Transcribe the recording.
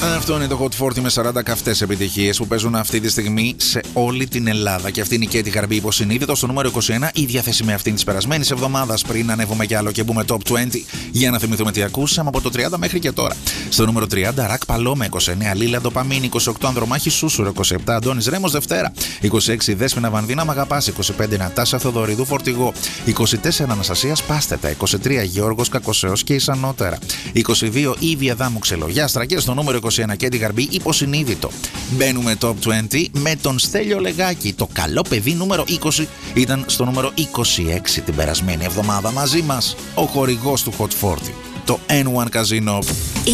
Αυτό είναι το Hot 40 με 40 καυτές επιτυχίες που παίζουν αυτή τη στιγμή σε όλη την Ελλάδα. Και αυτή είναι η Κέτι Γαρμπή υποσυνείδητο στο νούμερο 21, η διαθέσιμη αυτήν της περασμένης εβδομάδας. Πριν ανέβουμε κι άλλο και μπούμε top 20, για να θυμηθούμε τι ακούσαμε από το 30 μέχρι και τώρα. Στο νούμερο 30, Ρακ Παλώμε 29, Λίλα Ντοπαμίνη 28, Ανδρομάχη Σούσουρο 27, Αντώνης Ρέμος Δευτέρα 26, Δέσποινα Βανδίνα Μ' αγαπάς 25, Νατάσα Θοδωρίδου Φορτηγό 24, Αναστασία Σπάστετα 23, Γιώργος Κακοσέος και Ισανότερα 22, Ήβια Δάμου Ξελογιάστρα και στο νούμερο 21, Κέτι Γαρμπή υποσυνείδητο. Μπαίνουμε top 20 με τον Στέλιο Λεγάκη. Το καλό παιδί νούμερο 20 ήταν στο νούμερο 26 την περασμένη εβδομάδα. Μαζί μας ο χορηγός του Hot 40, το N1 Casino.